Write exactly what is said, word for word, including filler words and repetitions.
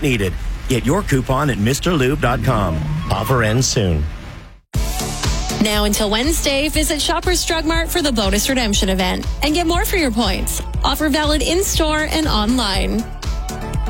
lubricant needed. Get your coupon at Mister Lube dot com. Offer ends soon. Now until Wednesday, visit Shoppers Drug Mart for the bonus redemption event and get more for your points. Offer valid in-store and online.